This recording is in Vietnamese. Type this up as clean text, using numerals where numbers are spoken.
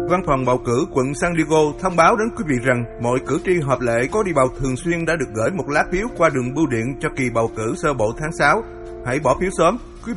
Văn phòng bầu cử quận San Diego thông báo đến quý vị rằng mọi cử tri hợp lệ có đi bầu thường xuyên đã được gửi một lá phiếu qua đường bưu điện cho kỳ bầu cử sơ bộ tháng 6. Hãy bỏ phiếu sớm.